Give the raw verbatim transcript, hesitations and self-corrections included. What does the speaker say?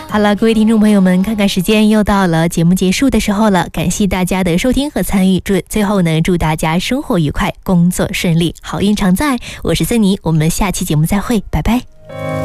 好了，各位听众朋友们，看看时间又到了节目结束的时候了，感谢大家的收听和参与。祝最后呢，祝大家生活愉快，工作顺利，好运常在。我是森妮，我们下期节目再会，拜拜。